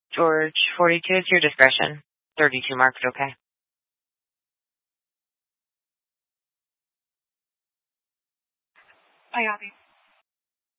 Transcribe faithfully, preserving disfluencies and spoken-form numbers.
George, forty-two is your discretion. thirty-two marked okay. I copy.